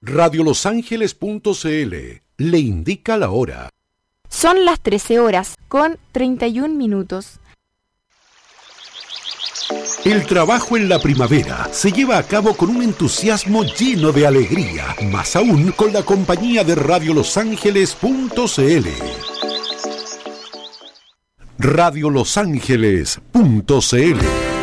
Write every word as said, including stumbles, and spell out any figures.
radio los ángeles punto c l le indica la hora. Son las trece horas con treinta y un minutos. El trabajo en la primavera se lleva a cabo con un entusiasmo lleno de alegría, más aún con la compañía de radio los ángeles punto c l. radio los ángeles punto c l